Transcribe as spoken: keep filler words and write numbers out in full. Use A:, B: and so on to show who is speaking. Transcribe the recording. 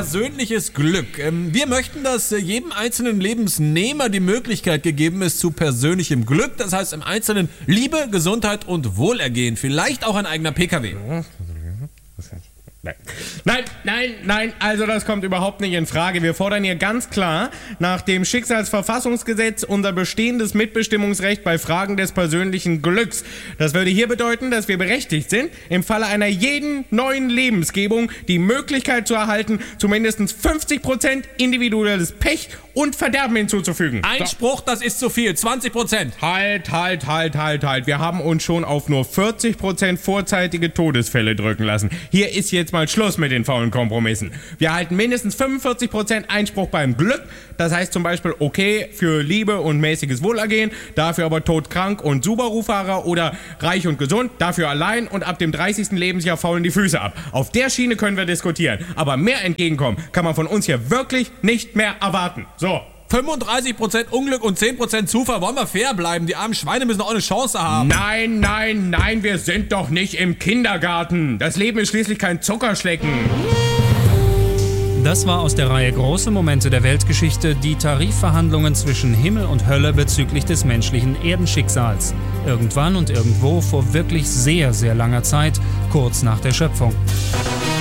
A: persönliches Glück. Ähm, wir möchten, dass äh, jedem einzelnen Lebensnehmer die Möglichkeit gegeben ist zu persönlichem Glück. Das heißt im Einzelnen Liebe, Gesundheit und Wohlergehen. Vielleicht auch ein eigener P K W.
B: Nein. nein, nein, nein, also das kommt überhaupt nicht in Frage. Wir fordern hier ganz klar nach dem Schicksalsverfassungsgesetz unser bestehendes Mitbestimmungsrecht bei Fragen des persönlichen Glücks. Das würde hier bedeuten, dass wir berechtigt sind, im Falle einer jeden neuen Lebensgebung die Möglichkeit zu erhalten, zu mindestens fünfzig Prozent individuelles Pech und Verderben hinzuzufügen.
A: Einspruch, so. Das ist zu viel. zwanzig Prozent.
B: Halt, halt, halt, halt, halt. Wir haben uns schon auf nur vierzig Prozent vorzeitige Todesfälle drücken lassen. Hier ist jetzt mal Schluss mit den faulen Kompromissen. Wir erhalten mindestens fünfundvierzig Prozent Einspruch beim Glück. Das heißt zum Beispiel okay für Liebe und mäßiges Wohlergehen, dafür aber todkrank und Subaru-Fahrer oder reich und gesund, dafür allein und ab dem dreißigsten Lebensjahr faulen die Füße ab. Auf der Schiene können wir diskutieren. Aber mehr Entgegenkommen kann man von uns hier wirklich nicht mehr erwarten. So.
A: fünfunddreißig Prozent Unglück und zehn Prozent Zufall. Wollen wir fair bleiben? Die armen Schweine müssen auch eine Chance haben.
B: Nein, nein, nein, wir sind doch nicht im Kindergarten. Das Leben ist schließlich kein Zuckerschlecken.
C: Das war aus der Reihe Große Momente der Weltgeschichte die Tarifverhandlungen zwischen Himmel und Hölle bezüglich des menschlichen Erdenschicksals. Irgendwann und irgendwo vor wirklich sehr, sehr langer Zeit, kurz nach der Schöpfung.